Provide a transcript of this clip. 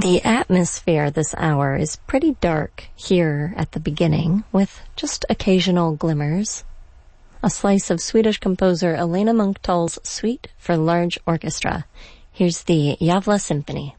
The atmosphere this hour is pretty dark here at the beginning, with just occasional glimmers. A slice of Swedish composer Elena Munkhtall's Suite for Large Orchestra. Here's the Gävle Symphony.